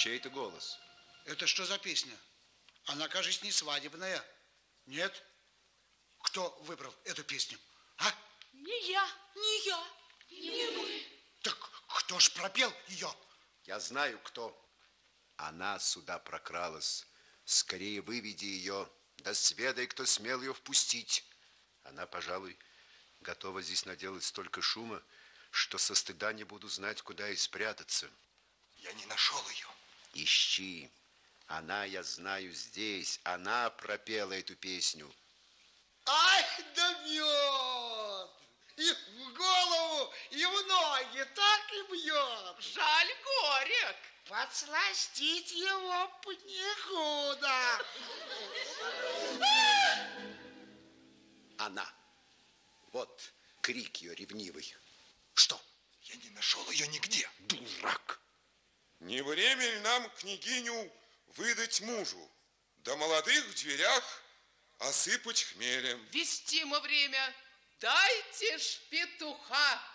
Чей это голос? Это что за песня? Она, кажется, не свадебная. Нет? Кто выбрал эту песню? А? Не я. Не я. Не мы. Так кто ж пропел ее? Я знаю, кто. Она сюда прокралась. Скорее выведи ее, да сведай, кто смел ее впустить. Она, пожалуй, готова здесь наделать столько шума, что со стыда не буду знать, куда и спрятаться. Я не нашел ее. Ищи. Она, я знаю, здесь. Она пропела эту песню. Ай, да бьет! И в голову, и в ноги так и бьет. Жаль горек. Подсластить его некуда. Она. Вот крик ее ревнивый. Что? Я не нашел ее нигде. Дурак! Не время ли нам княгиню выдать мужу, да молодых в дверях осыпать хмелем? Вестимо время. Дайте ж петуха.